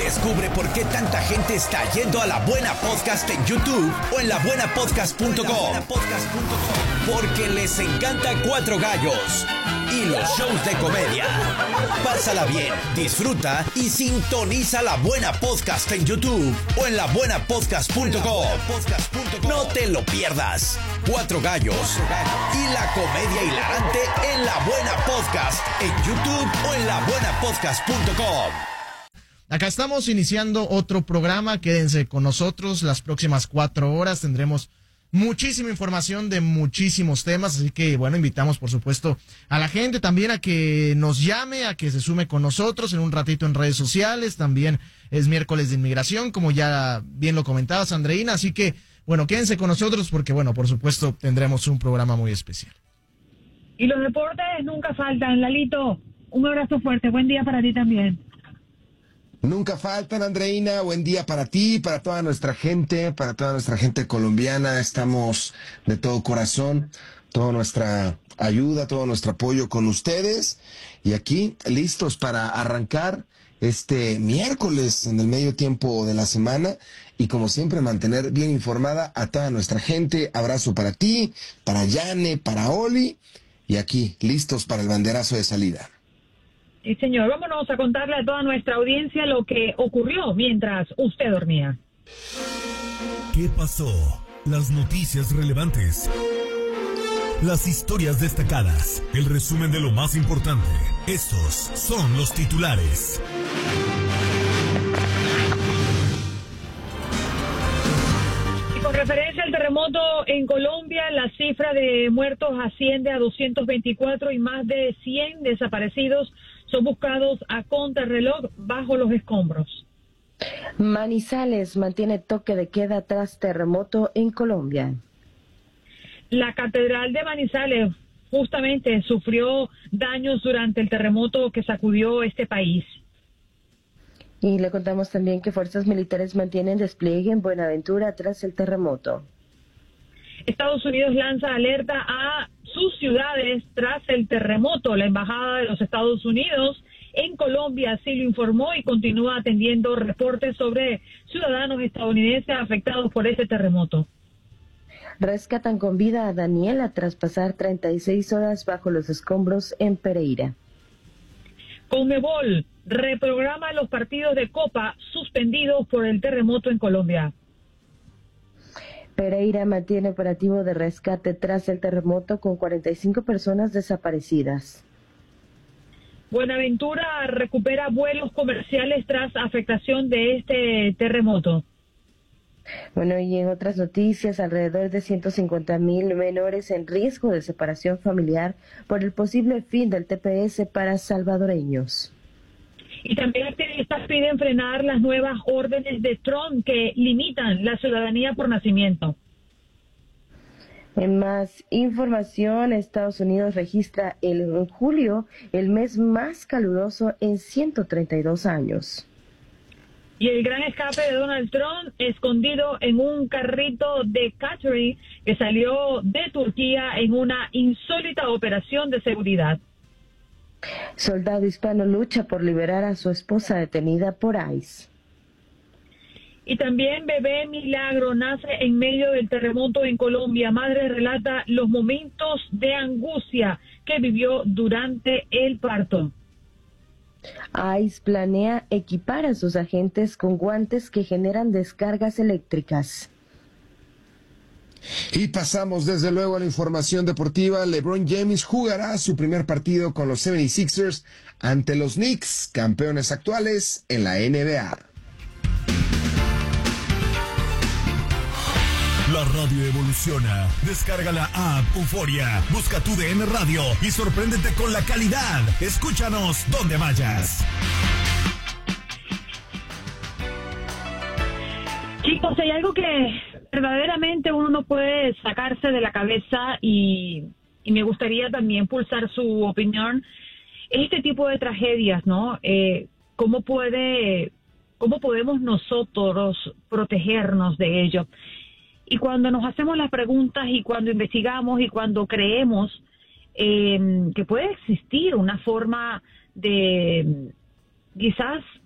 Descubre por qué tanta gente está yendo a La Buena Podcast en YouTube o en labuenapodcast.com. Porque les encanta Cuatro Gallos y los shows de comedia. Pásala bien, disfruta y sintoniza La Buena Podcast en YouTube o en labuenapodcast.com. No te lo pierdas. Cuatro Gallos y la comedia hilarante en La Buena Podcast en YouTube o en labuenapodcast.com. Acá estamos iniciando otro programa. Quédense con nosotros. Las próximas 4 horas tendremos muchísima información de muchísimos temas, así que bueno, invitamos por supuesto a la gente también a que nos llame, a que se sume con nosotros en un ratito en redes sociales. También es miércoles de inmigración, como ya bien lo comentabas, Andreina, así que bueno, quédense con nosotros porque bueno, por supuesto tendremos un programa muy especial. Y los deportes nunca faltan. Lalito, un abrazo fuerte, buen día para ti también. Nunca faltan, Andreina. Buen día para ti, para toda nuestra gente colombiana. Estamos de todo corazón, toda nuestra ayuda, todo nuestro apoyo con ustedes. Y aquí, listos para arrancar este miércoles en el medio tiempo de la semana. Y como siempre, mantener bien informada a toda nuestra gente. Abrazo para ti, para Yane, para Oli. Y aquí, listos para el banderazo de salida. Sí, señor. Vámonos a contarle a toda nuestra audiencia lo que ocurrió mientras usted dormía. ¿Qué pasó? Las noticias relevantes. Las historias destacadas. El resumen de lo más importante. Estos son los titulares. Y con referencia al terremoto en Colombia, la cifra de muertos asciende a 224 y más de 100 desaparecidos son buscados a contrarreloj bajo los escombros. Manizales mantiene toque de queda tras terremoto en Colombia. La Catedral de Manizales justamente sufrió daños durante el terremoto que sacudió este país. Y le contamos también que fuerzas militares mantienen despliegue en Buenaventura tras el terremoto. Estados Unidos lanza alerta a sus ciudades tras el terremoto. La Embajada de los Estados Unidos en Colombia así lo informó y continúa atendiendo reportes sobre ciudadanos estadounidenses afectados por ese terremoto. Rescatan con vida a Daniela tras pasar 36 horas bajo los escombros en Pereira. Conmebol reprograma los partidos de Copa suspendidos por el terremoto en Colombia. Pereira mantiene operativo de rescate tras el terremoto con 45 personas desaparecidas. Buenaventura recupera vuelos comerciales tras afectación de este terremoto. Bueno, y en otras noticias, alrededor de 150,000 menores en riesgo de separación familiar por el posible fin del TPS para salvadoreños. Y también activistas piden frenar las nuevas órdenes de Trump que limitan la ciudadanía por nacimiento. En más información, Estados Unidos registra en julio el mes más caluroso en 132 años. Y el gran escape de Donald Trump escondido en un carrito de catering que salió de Turquía en una insólita operación de seguridad. Soldado hispano lucha por liberar a su esposa detenida por ICE. Y también bebé milagro nace en medio del terremoto en Colombia. Madre relata los momentos de angustia que vivió durante el parto. ICE planea equipar a sus agentes con guantes que generan descargas eléctricas. Y pasamos desde luego a la información deportiva. LeBron James jugará su primer partido con los 76ers ante los Knicks, campeones actuales en la NBA. La radio evoluciona. Descarga la app Euforia. Busca tu DN Radio y sorpréndete con la calidad. Escúchanos donde vayas. Chicos, hay algo que verdaderamente uno no puede sacarse de la cabeza y me gustaría también pulsar su opinión. Este tipo de tragedias, ¿no? ¿Cómo podemos nosotros protegernos de ello? Y cuando nos hacemos las preguntas y cuando investigamos y cuando creemos que puede existir una forma de quizás